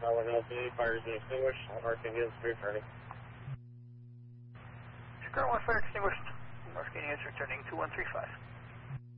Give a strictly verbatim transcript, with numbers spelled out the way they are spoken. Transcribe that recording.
one L B, fire is extinguished. North Indians returning. Chicago one fire extinguished. North Indians returning two one three five.